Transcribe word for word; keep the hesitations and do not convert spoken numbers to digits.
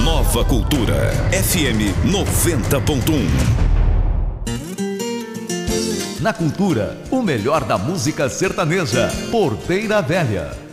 Nova Cultura, F M noventa ponto um. Na Cultura, o melhor da música sertaneja. Porteira Velha.